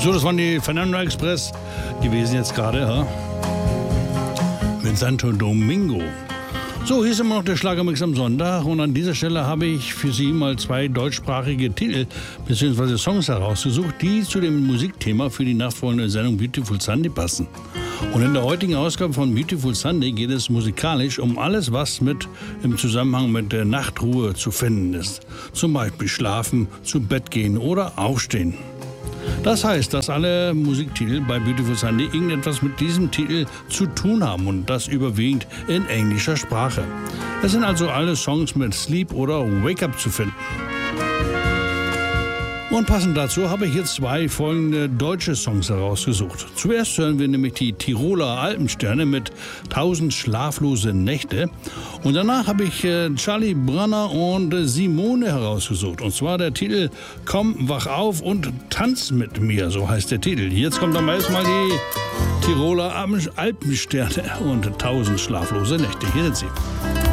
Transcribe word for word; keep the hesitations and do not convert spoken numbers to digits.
So, das waren die Fernando Express gewesen jetzt gerade, ja? Mit Santo Domingo. So, hier ist immer noch der Schlagermix am Sonntag und an dieser Stelle habe ich für Sie mal zwei deutschsprachige Titel bzw. Songs herausgesucht, die zu dem Musikthema für die nachfolgende Sendung Beautiful Sunday passen. Und in der heutigen Ausgabe von Beautiful Sunday geht es musikalisch um alles, was mit im Zusammenhang mit der Nachtruhe zu finden ist. Zum Beispiel schlafen, zu Bett gehen oder aufstehen. Das heißt, dass alle Musiktitel bei Beautiful Sunday irgendetwas mit diesem Titel zu tun haben und das überwiegend in englischer Sprache. Es sind also alle Songs mit Sleep oder Wake Up zu finden. Und passend dazu habe ich jetzt zwei folgende deutsche Songs herausgesucht. Zuerst hören wir nämlich die Tiroler Alpensterne mit tausend schlaflose Nächte. Und danach habe ich äh, Charlie Brunner und äh, Simone herausgesucht. Und zwar der Titel Komm, wach auf und tanz mit mir, so heißt der Titel. Jetzt kommt dann erstmal die Tiroler Alpensterne und tausend schlaflose Nächte. Hier sind sie.